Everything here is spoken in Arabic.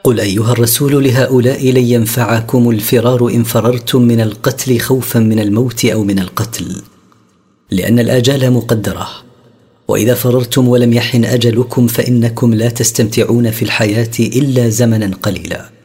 قل أيها الرسول لهؤلاء لن ينفعكم الفرار إن فررتم من القتل خوفا من الموت أو من القتل، لأن الآجال مقدرة، وإذا فررتم ولم يحن أجلكم فإنكم لا تستمتعون في الحياة إلا زمنا قليلا.